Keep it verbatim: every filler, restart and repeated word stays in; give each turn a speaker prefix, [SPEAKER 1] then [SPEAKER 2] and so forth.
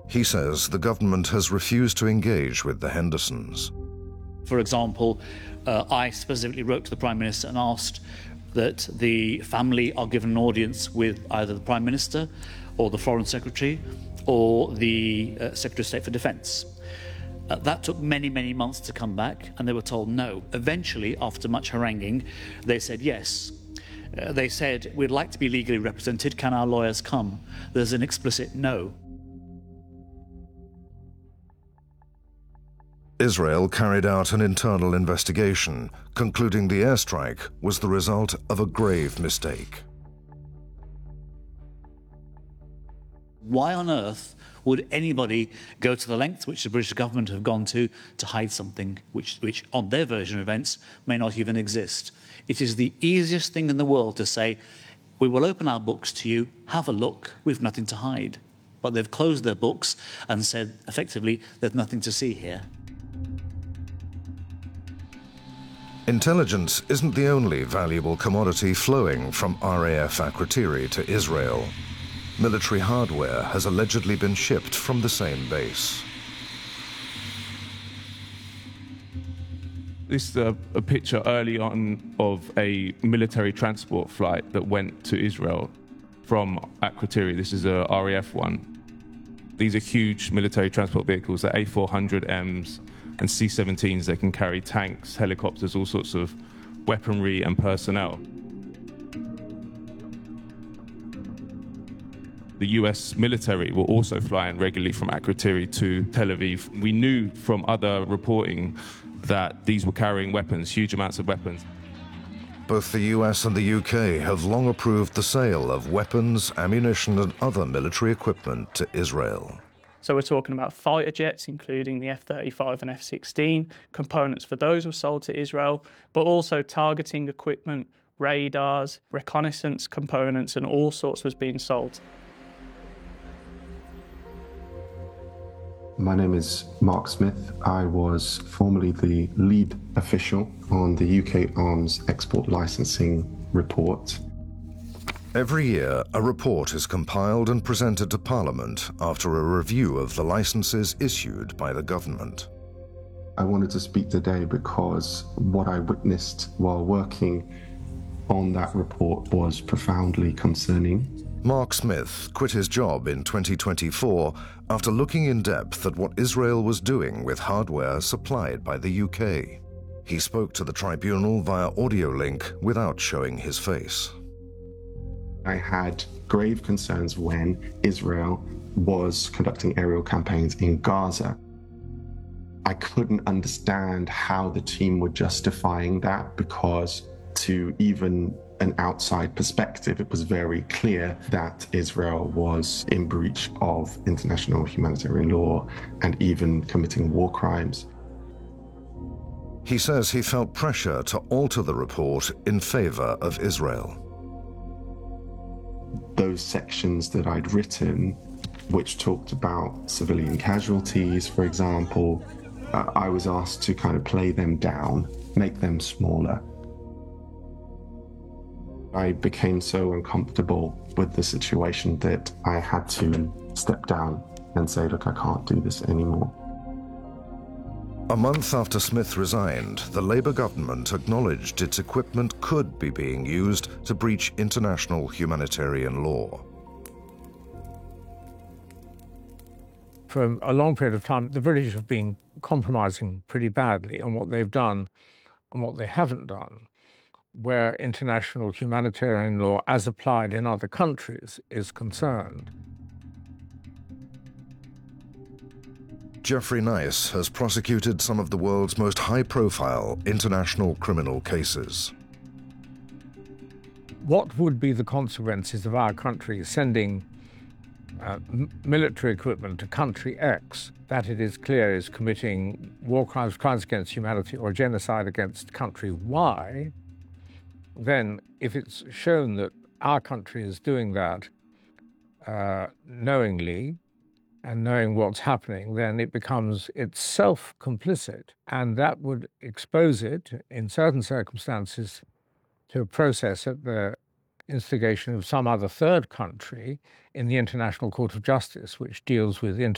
[SPEAKER 1] He says the government has refused to engage with the Hendersons.
[SPEAKER 2] For example, uh, I specifically wrote to the Prime Minister and asked that the family are given an audience with either the Prime Minister or the Foreign Secretary or the uh, Secretary of State for Defence. Uh, that took many, many months to come back, and they were told no. Eventually, after much haranguing, they said yes. Uh, they said, we'd like to be legally represented, can our lawyers come? There's an explicit no.
[SPEAKER 1] Israel carried out an internal investigation, concluding the airstrike was the result of a grave mistake.
[SPEAKER 2] Why on earth would anybody go to the lengths which the British government have gone to to hide something which, which, on their version of events, may not even exist? It is the easiest thing in the world to say, we will open our books to you, have a look, we've nothing to hide. But they've closed their books and said, effectively, there's nothing to see here.
[SPEAKER 1] Intelligence isn't the only valuable commodity flowing from R A F Akrotiri to Israel. Military hardware has allegedly been shipped from the same base.
[SPEAKER 3] This is a, a picture early on of a military transport flight that went to Israel from Akrotiri. This is a R A F one. These are huge military transport vehicles, they're A four hundred Ms and C seventeens. They can carry tanks, helicopters, all sorts of weaponry and personnel. The U S military were also flying regularly from Akrotiri to Tel Aviv. We knew from other reporting that these were carrying weapons, huge amounts of weapons.
[SPEAKER 1] Both the U S and the U K have long approved the sale of weapons, ammunition and other military equipment to Israel.
[SPEAKER 4] So we're talking about fighter jets, including the F thirty-five and F sixteen. Components for those were sold to Israel, but also targeting equipment, radars, reconnaissance components, and all sorts was being sold.
[SPEAKER 5] My name is Mark Smith. I was formerly the lead official on the U K Arms Export Licensing Report.
[SPEAKER 1] Every year, a report is compiled and presented to Parliament after a review of the licenses issued by the government.
[SPEAKER 5] I wanted to speak today because what I witnessed while working on that report was profoundly concerning.
[SPEAKER 1] Mark Smith quit his job in twenty twenty-four after looking in depth at what Israel was doing with hardware supplied by the U K. He spoke to the tribunal via audio link without showing his face.
[SPEAKER 5] I had grave concerns when Israel was conducting aerial campaigns in Gaza. I couldn't understand how the team were justifying that, because to even an outside perspective, it was very clear that Israel was in breach of international humanitarian law and even committing war crimes.
[SPEAKER 1] He says he felt pressure to alter the report in favor of Israel.
[SPEAKER 5] Those sections that I'd written, which talked about civilian casualties, for example, uh, I was asked to kind of play them down, make them smaller. I became so uncomfortable with the situation that I had to step down and say, look, I can't do this anymore.
[SPEAKER 1] A month after Smith resigned, the Labour government acknowledged its equipment could be being used to breach international humanitarian law.
[SPEAKER 6] For a long period of time, the British have been compromising pretty badly on what they've done and what they haven't done, where international humanitarian law, as applied in other countries, is concerned.
[SPEAKER 1] Geoffrey Nice has prosecuted some of the world's most high-profile international criminal cases.
[SPEAKER 6] What would be the consequences of our country sending uh, military equipment to country X that it is clear is committing war crimes, crimes against humanity, or genocide against country Y? Then, if it's shown that our country is doing that uh, knowingly, and knowing what's happening, then it becomes itself complicit, and that would expose it, in certain circumstances, to a process at the instigation of some other third country in the International Court of Justice, which deals with international